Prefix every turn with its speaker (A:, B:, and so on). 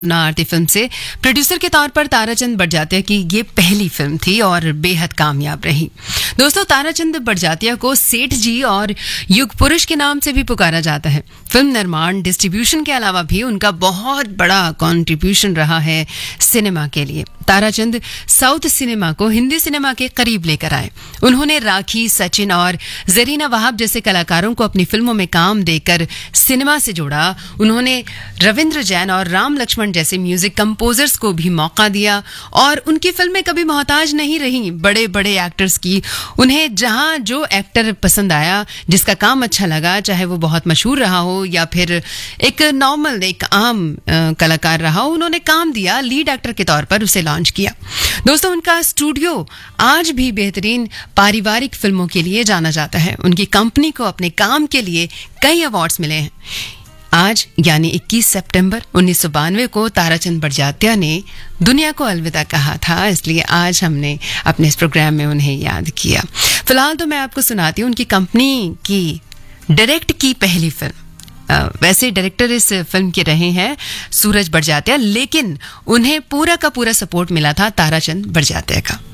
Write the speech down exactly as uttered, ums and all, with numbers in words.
A: ना आरती फिल्म से प्रोड्यूसर के तौर पर ताराचंद बड़जात्या की ये पहली फिल्म थी और बेहद कामयाब रही। दोस्तों, ताराचंद बड़जात्या को सेठ जी और युग पुरुष के नाम से भी पुकारा जाता है। फिल्म निर्माण, डिस्ट्रीब्यूशन के अलावा भी उनका बहुत बड़ा कॉन्ट्रीब्यूशन रहा है सिनेमा के लिए। ताराचंद साउथ सिनेमा को हिंदी सिनेमा के करीब लेकर आए। उन्होंने राखी, सचिन और जरीना वहाब जैसे कलाकारों को अपनी फिल्मों में काम देकर सिनेमा से जोड़ा। उन्होंने रविंद्र जैन और राम लक्ष्मण जैसे म्यूजिक कंपोजर्स को भी मौका दिया और उनकी फिल्में कभी मोहताज नहीं रही बड़े बड़े एक्टर्स की। उन्हें जहां जो एक्टर पसंद आया, जिसका काम अच्छा लगा, चाहे वो बहुत मशहूर रहा हो या फिर एक नॉर्मल एक आम आ, कलाकार रहा हो, उन्होंने काम दिया, लीड एक्टर के तौर पर उसे लॉन्च किया। दोस्तों, उनका स्टूडियो आज भी बेहतरीन पारिवारिक फिल्मों के लिए जाना जाता है। उनकी कंपनी को अपने काम के लिए कई अवार्ड्स मिले हैं। आज यानी इक्कीस सितंबर उन्नीस सौ बानवे को ताराचंद बड़जात्या ने दुनिया को अलविदा कहा था, इसलिए आज हमने अपने इस प्रोग्राम में उन्हें याद किया। फिलहाल तो मैं आपको सुनाती हूँ उनकी कंपनी की डायरेक्ट की पहली फिल्म। Uh, वैसे डायरेक्टर इस फिल्म के रहे हैं सूरज बड़जात्या, लेकिन उन्हें पूरा का पूरा सपोर्ट मिला था ताराचंद बड़जात्या का।